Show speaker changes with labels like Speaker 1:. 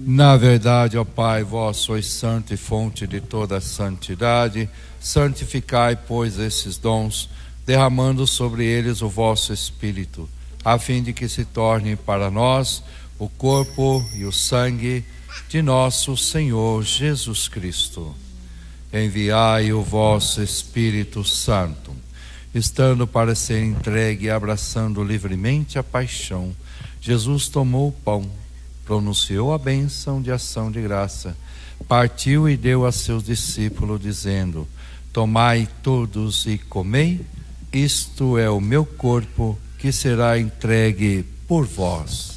Speaker 1: Na verdade, ó Pai, vós sois santo e fonte de toda santidade. Santificai, pois, esses dons, derramando sobre eles o vosso Espírito, a fim de que se tornem para nós o corpo e o sangue de nosso Senhor Jesus Cristo. Enviai o vosso Espírito Santo, estando para ser entregue e abraçando livremente a paixão, Jesus tomou o pão, pronunciou a bênção de ação de graça, partiu e deu a seus discípulos, dizendo: tomai todos e comei, isto é o meu corpo que será entregue por vós.